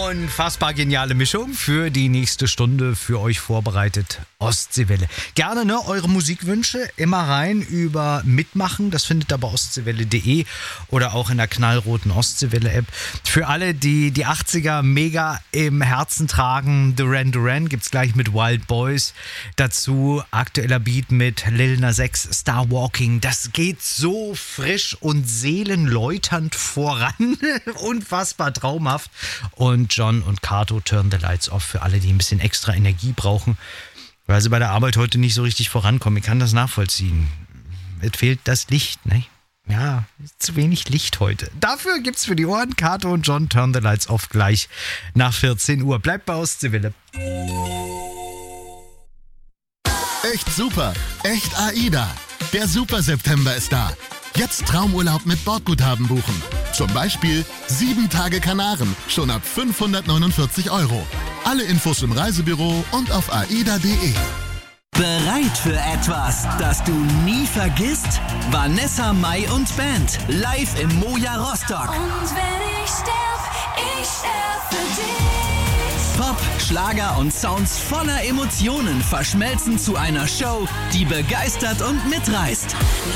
Unfassbar geniale Mischung für die nächste Stunde für euch vorbereitet. Ostseewelle. Gerne eure Musikwünsche immer rein über Mitmachen. Das findet ihr bei ostseewelle.de oder auch in der knallroten Ostseewelle-App. Für alle, die 80er mega im Herzen tragen, Duran Duran gibt's gleich mit Wild Boys. Dazu aktueller Beat mit Lil Nas X, Star Walking. Das geht so frisch und seelenläuternd voran. Unfassbar traumhaft. Und John und Kato, Turn the Lights Off, für alle, die ein bisschen extra Energie brauchen, weil sie bei der Arbeit heute nicht so richtig vorankommen. Ich kann das nachvollziehen. Es fehlt das Licht, ne? Ja, zu wenig Licht heute. Dafür gibt's für die Ohren Kato und John, Turn the Lights Off gleich nach 14 Uhr. Bleibt bei Ostseewelle. Echt super, echt AIDA. Der Super September ist da. Jetzt Traumurlaub mit Bordguthaben buchen. Zum Beispiel 7 Tage Kanaren, schon ab 549 €. Alle Infos im Reisebüro und auf aida.de. Bereit für etwas, das du nie vergisst? Vanessa Mai und Band, live im Moja Rostock. Und wenn ich sterb für dich. Pop, Schlager und Sounds voller Emotionen verschmelzen zu einer Show, die begeistert und mitreißt.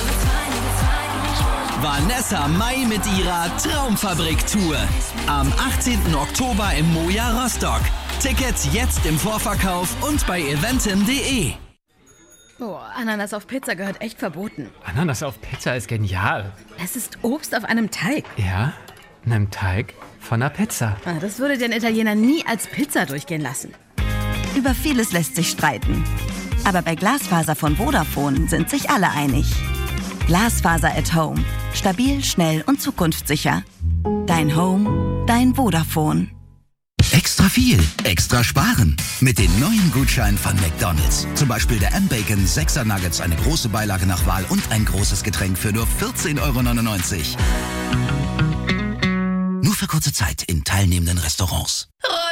Vanessa Mai mit ihrer Traumfabrik-Tour. Am 18. Oktober im Moja Rostock. Tickets jetzt im Vorverkauf und bei eventim.de. Boah, Ananas auf Pizza gehört echt verboten. Ananas auf Pizza ist genial. Es ist Obst auf einem Teig. Ja, einem Teig von einer Pizza. Das würde den Italiener nie als Pizza durchgehen lassen. Über vieles lässt sich streiten. Aber bei Glasfaser von Vodafone sind sich alle einig. Glasfaser at Home. Stabil, schnell und zukunftssicher. Dein Home, dein Vodafone. Extra viel, extra sparen. Mit den neuen Gutscheinen von McDonald's. Zum Beispiel der M-Bacon 6er Nuggets, eine große Beilage nach Wahl und ein großes Getränk für nur 14,99 €. Nur für kurze Zeit in teilnehmenden Restaurants.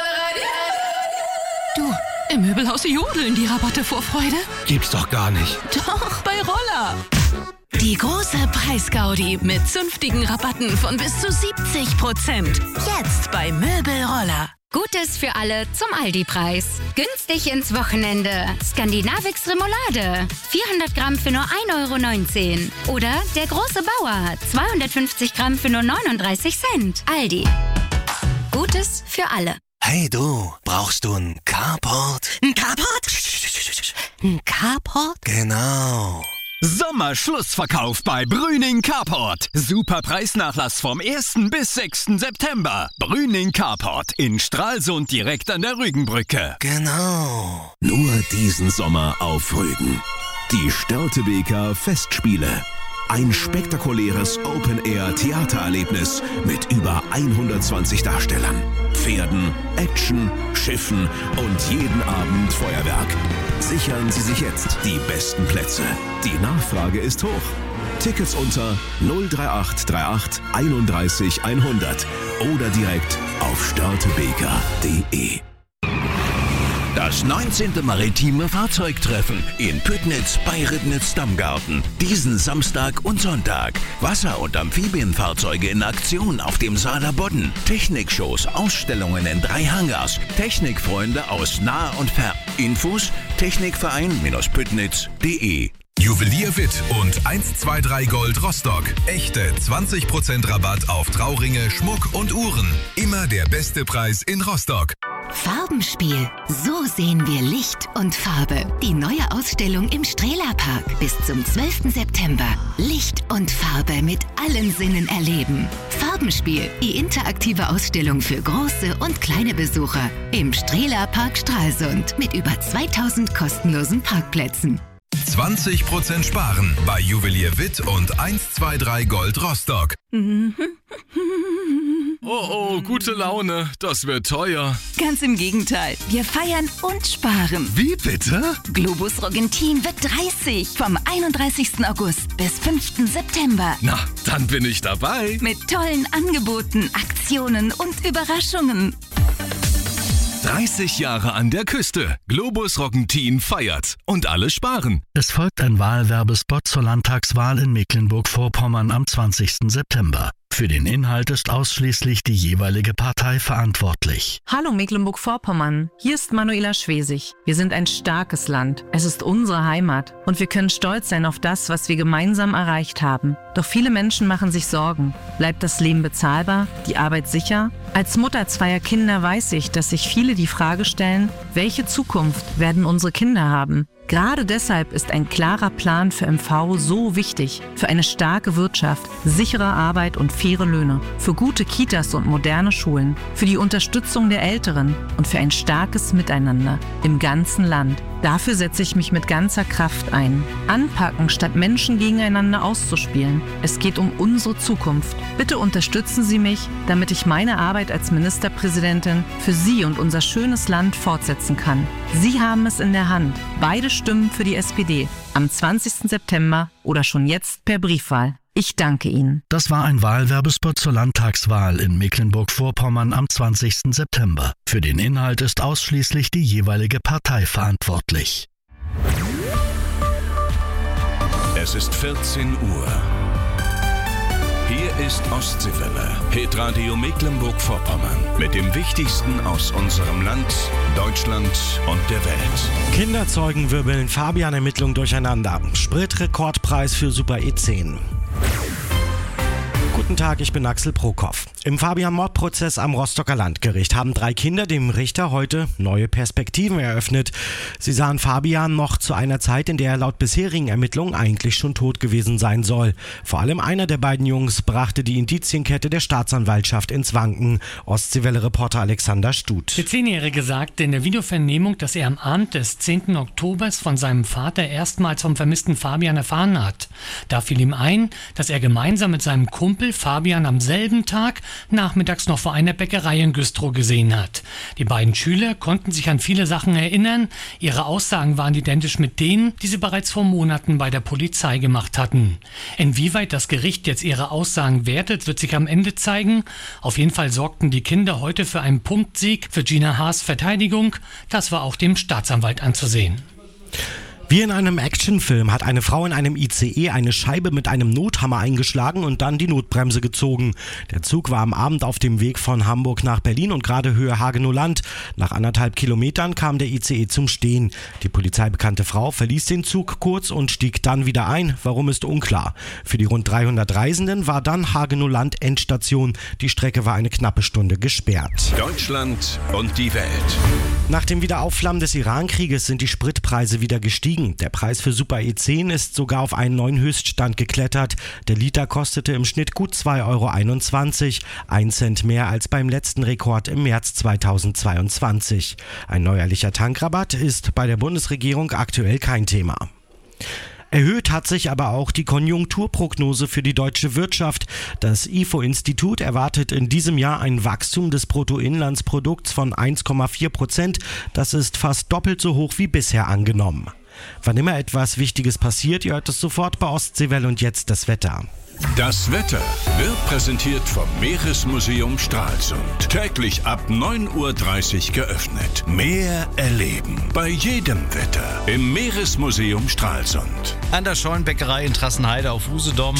Du, im Möbelhaus jodeln die Rabatte vor Freude. Gibt's doch gar nicht. Doch, bei Roller. Die große Preisgaudi mit zünftigen Rabatten von bis zu 70%. Jetzt bei Möbelroller. Gutes für alle zum Aldi-Preis. Günstig ins Wochenende. Skandinavix Remoulade. 400 Gramm für nur 1,19 €. Oder der große Bauer. 250 Gramm für nur 39 Cent. Aldi. Gutes für alle. Hey du, brauchst du einen Carport? Ein Carport? Ein Carport? Genau. Sommerschlussverkauf bei Brüning Carport. Super Preisnachlass vom 1. bis 6. September. Brüning Carport in Stralsund direkt an der Rügenbrücke. Genau. Nur diesen Sommer auf Rügen. Die Störtebeker Festspiele. Ein spektakuläres Open-Air-Theatererlebnis mit über 120 Darstellern, Pferden, Action, Schiffen und jeden Abend Feuerwerk. Sichern Sie sich jetzt die besten Plätze. Die Nachfrage ist hoch. Tickets unter 03838 31 100 oder direkt auf störtebeker.de. Das 19. Maritime Fahrzeugtreffen in Püttnitz bei Ribnitz-Dammgarten. Diesen Samstag und Sonntag. Wasser- und Amphibienfahrzeuge in Aktion auf dem Saaler Bodden. Technikshows, Ausstellungen in 3 Hangars. Technikfreunde aus nah und fern. Infos technikverein-püttnitz.de. Juwelier Witt und 123 Gold Rostock. Echte 20% Rabatt auf Trauringe, Schmuck und Uhren. Immer der beste Preis in Rostock. Farbenspiel. So sehen wir Licht und Farbe. Die neue Ausstellung im Strehlerpark. Bis zum 12. September. Licht und Farbe mit allen Sinnen erleben. Farbenspiel. Die interaktive Ausstellung für große und kleine Besucher. Im Strehlerpark Stralsund. Mit über 2000 kostenlosen Parkplätzen. 20% sparen bei Juwelier Witt und 123 Gold Rostock. Oh, gute Laune. Das wird teuer. Ganz im Gegenteil. Wir feiern und sparen. Wie bitte? Globus Roggentin wird 30. Vom 31. August bis 5. September. Na, dann bin ich dabei. Mit tollen Angeboten, Aktionen und Überraschungen. 30 Jahre an der Küste. Globus Roggentin feiert. Und alle sparen. Es folgt ein Wahlwerbespot zur Landtagswahl in Mecklenburg-Vorpommern am 20. September. Für den Inhalt ist ausschließlich die jeweilige Partei verantwortlich. Hallo Mecklenburg-Vorpommern, hier ist Manuela Schwesig. Wir sind ein starkes Land. Es ist unsere Heimat und wir können stolz sein auf das, was wir gemeinsam erreicht haben. Doch viele Menschen machen sich Sorgen. Bleibt das Leben bezahlbar? Die Arbeit sicher? Als Mutter zweier Kinder weiß ich, dass sich viele die Frage stellen, welche Zukunft werden unsere Kinder haben? Gerade deshalb ist ein klarer Plan für MV so wichtig. Für eine starke Wirtschaft, sichere Arbeit und faire Löhne. Für gute Kitas und moderne Schulen. Für die Unterstützung der Älteren und für ein starkes Miteinander im ganzen Land. Dafür setze ich mich mit ganzer Kraft ein. Anpacken, statt Menschen gegeneinander auszuspielen. Es geht um unsere Zukunft. Bitte unterstützen Sie mich, damit ich meine Arbeit als Ministerpräsidentin für Sie und unser schönes Land fortsetzen kann. Sie haben es in der Hand. Beide Stimmen für die SPD am 20. September oder schon jetzt per Briefwahl. Ich danke Ihnen. Das war ein Wahlwerbespot zur Landtagswahl in Mecklenburg-Vorpommern am 20. September. Für den Inhalt ist ausschließlich die jeweilige Partei verantwortlich. Es ist 14 Uhr. Hier ist Ostseewelle, Hitradio Mecklenburg-Vorpommern mit dem Wichtigsten aus unserem Land, Deutschland und der Welt. Kinderzeugen wirbeln Fabian-Ermittlungen durcheinander. Spritrekordpreis für Super E10. Guten Tag, ich bin Axel Prokop. Im Fabian-Mordprozess am Rostocker Landgericht haben 3 Kinder dem Richter heute neue Perspektiven eröffnet. Sie sahen Fabian noch zu einer Zeit, in der er laut bisherigen Ermittlungen eigentlich schon tot gewesen sein soll. Vor allem einer der beiden Jungs brachte die Indizienkette der Staatsanwaltschaft ins Wanken. Ostseewelle-Reporter Alexander Stut. Der 10-Jährige sagte in der Videovernehmung, dass er am Abend des 10. Oktobers von seinem Vater erstmals vom vermissten Fabian erfahren hat. Da fiel ihm ein, dass er gemeinsam mit seinem Kumpel Fabian am selben Tag nachmittags noch vor einer Bäckerei in Güstrow gesehen hat. Die beiden Schüler konnten sich an viele Sachen erinnern. Ihre Aussagen waren identisch mit denen, die sie bereits vor Monaten bei der Polizei gemacht hatten. Inwieweit das Gericht jetzt ihre Aussagen wertet, wird sich am Ende zeigen. Auf jeden Fall sorgten die Kinder heute für einen Punktsieg für Gina Haas' Verteidigung. Das war auch dem Staatsanwalt anzusehen. Wie in einem Actionfilm hat eine Frau in einem ICE eine Scheibe mit einem Nothammer eingeschlagen und dann die Notbremse gezogen. Der Zug war am Abend auf dem Weg von Hamburg nach Berlin und gerade Höhe Hagenow-Land. Nach 1,5 Kilometern kam der ICE zum Stehen. Die polizeibekannte Frau verließ den Zug kurz und stieg dann wieder ein. Warum ist unklar. Für die rund 300 Reisenden war dann Hagenow-Land Endstation. Die Strecke war eine knappe Stunde gesperrt. Deutschland und die Welt. Nach dem Wiederaufflammen des Iran-Krieges sind die Spritpreise wieder gestiegen. Der Preis für Super E10 ist sogar auf einen neuen Höchststand geklettert. Der Liter kostete im Schnitt gut 2,21 €, 1 Cent mehr als beim letzten Rekord im März 2022. Ein neuerlicher Tankrabatt ist bei der Bundesregierung aktuell kein Thema. Erhöht hat sich aber auch die Konjunkturprognose für die deutsche Wirtschaft. Das IFO-Institut erwartet in diesem Jahr ein Wachstum des Bruttoinlandsprodukts von 1,4%. Das ist fast doppelt so hoch wie bisher angenommen. Wann immer etwas Wichtiges passiert, ihr hört es sofort bei Ostseewelle und jetzt das Wetter. Das Wetter wird präsentiert vom Meeresmuseum Stralsund. Täglich ab 9:30 Uhr geöffnet. Meer erleben. Bei jedem Wetter. Im Meeresmuseum Stralsund. An der Scheunbäckerei in Trassenheide auf Usedom.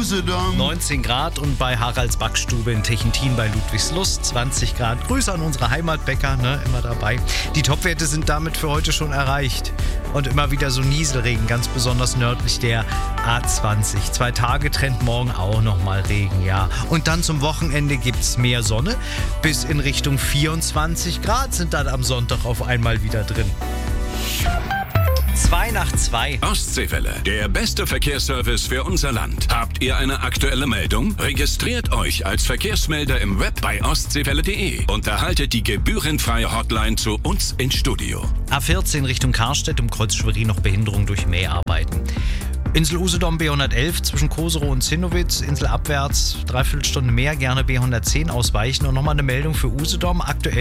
19 Grad und bei Haralds Backstube in Techentin bei Ludwigslust 20 Grad. Grüße an unsere Heimatbäcker, immer dabei. Die Topwerte sind damit für heute schon erreicht. Und immer wieder so Nieselregen, ganz besonders nördlich der A20. 2 Tage trennt morgen auch nochmal Regen, ja. Und dann zum Wochenende gibt's mehr Sonne. Bis in Richtung 24 Grad sind dann am Sonntag auf einmal wieder drin. 2 nach 2. Ostseewelle, der beste Verkehrsservice für unser Land. Habt ihr eine aktuelle Meldung? Registriert euch als Verkehrsmelder im Web bei ostseewelle.de und erhaltet die gebührenfreie Hotline zu uns ins Studio. A14 Richtung Karstedt, um Kreuz Schwerin noch Behinderung durch Mäharbeiten. Insel Usedom B111 zwischen Koserow und Zinnowitz, Insel abwärts, 3/4 Stunde mehr, gerne B110 ausweichen. Und nochmal eine Meldung für Usedom, aktuell